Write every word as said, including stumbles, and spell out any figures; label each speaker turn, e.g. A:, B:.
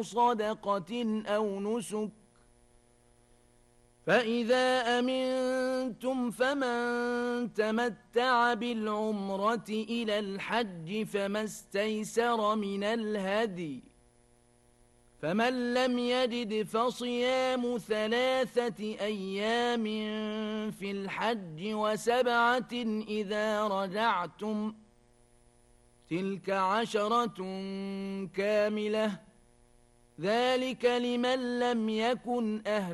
A: أو صدقة أو نسك فإذا أمنتم فمن تمتع بالعمرة إلى الحج فما استيسر من الهدي فمن لم يجد فصيام ثلاثة أيام في الحج وسبعة إذا رجعتم تلك عشرة كاملة ذلك لمن لم يكن أهل